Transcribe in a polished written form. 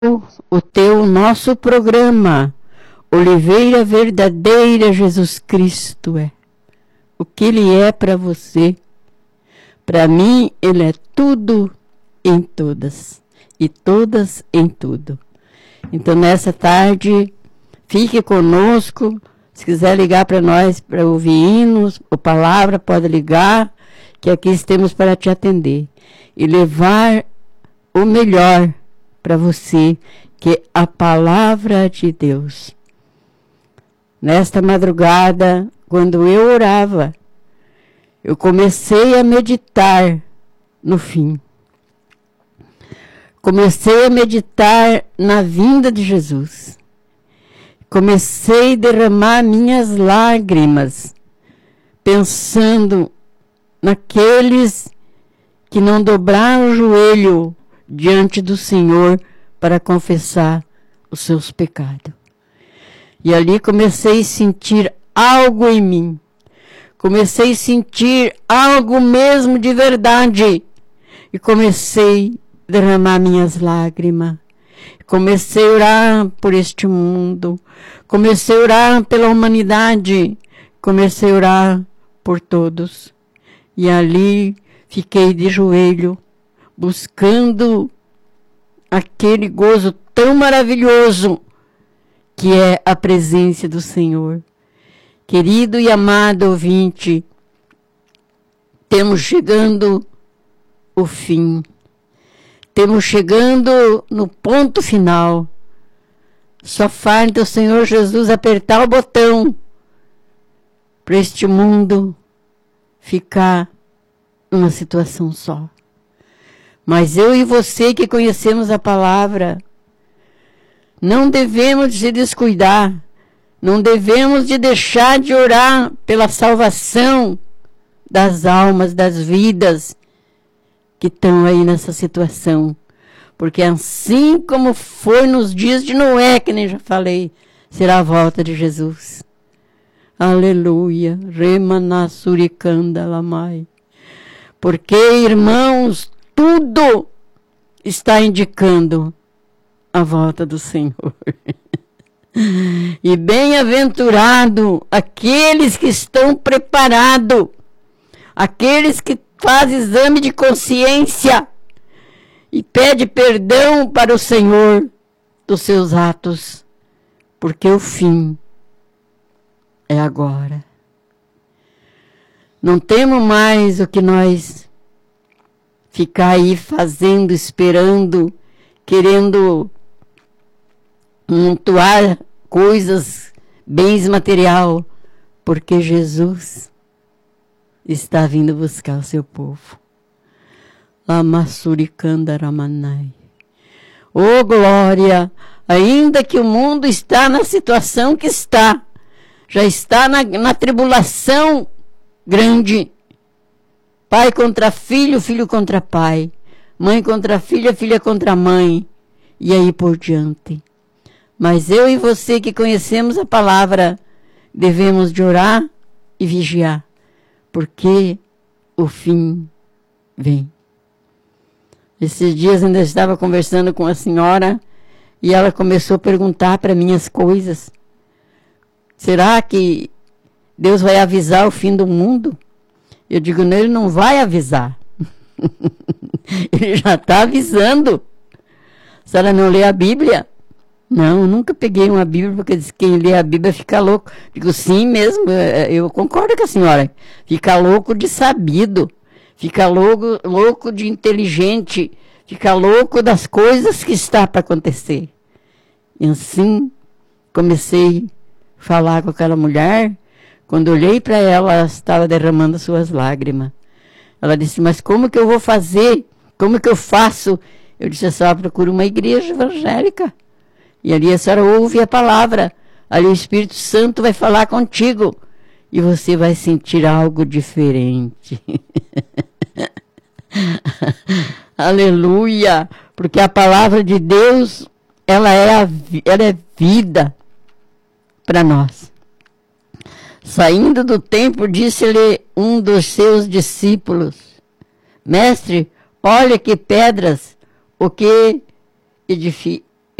o nosso programa Oliveira Verdadeira Jesus Cristo é. O que Ele é para você? Para mim, Ele é tudo em todas e todas em tudo. Então, nessa tarde, fique conosco. Se quiser ligar para nós para ouvir hinos ou palavra, pode ligar, que aqui estamos para te atender e levar o melhor para você, que é a palavra de Deus. Nesta madrugada, quando eu orava, eu comecei a meditar no fim. Comecei a meditar na vinda de Jesus. Comecei a derramar minhas lágrimas, pensando naqueles que não dobraram o joelho diante do Senhor para confessar os seus pecados. E ali comecei a sentir algo em mim. Comecei a sentir algo mesmo de verdade. E comecei a derramar minhas lágrimas. Comecei a orar por este mundo. Comecei a orar pela humanidade. Comecei a orar por todos. E ali fiquei de joelho, buscando aquele gozo tão maravilhoso que é a presença do Senhor. Querido e amado ouvinte, temos chegando o fim. Temos chegando no ponto final. Só falta o Senhor Jesus apertar o botão para este mundo ficar numa situação só. Mas eu e você que conhecemos a palavra, não devemos de descuidar, não devemos de deixar de orar pela salvação das almas, das vidas que estão aí nessa situação. Porque assim como foi nos dias de Noé, que nem já falei, será a volta de Jesus. Aleluia. Remanasuricanda lamai. Porque, irmãos, tudo está indicando a volta do Senhor. E bem-aventurado aqueles que estão preparados, aqueles que fazem exame de consciência e pede perdão para o Senhor dos seus atos, porque o fim é agora. Não temos mais o que nós ficar aí fazendo, esperando, querendo montuar coisas, bens material, porque Jesus está vindo buscar o seu povo. Lamassurikandaраmanai. Oh glória! Ainda que o mundo está na situação que está, já está na tribulação grande. Pai contra filho, filho contra pai. Mãe contra filha, filha contra mãe. E aí por diante. Mas eu e você que conhecemos a palavra, devemos de orar e vigiar. Porque o fim vem. Esses dias ainda estava conversando com a senhora e ela começou a perguntar para mim as coisas. Será que Deus vai avisar o fim do mundo? Eu digo, não, Ele não vai avisar. Ele já está avisando. Se ela não lê a Bíblia? Não, eu nunca peguei uma Bíblia, porque diz que quem lê a Bíblia fica louco. Digo, sim mesmo, eu concordo com a senhora. Fica louco de sabido. Fica louco de inteligente. Fica louco das coisas que está para acontecer. E assim, comecei a falar com aquela mulher. Quando olhei para ela, ela estava derramando suas lágrimas. Ela disse, mas como que eu vou fazer? Como que eu faço? Eu disse, a senhora procura uma igreja evangélica. E ali a senhora ouve a palavra. Ali o Espírito Santo vai falar contigo. E você vai sentir algo diferente. Aleluia! Porque a palavra de Deus, ela é vida para nós. Saindo do templo, disse-lhe um dos seus discípulos, Mestre, olha que pedras, o que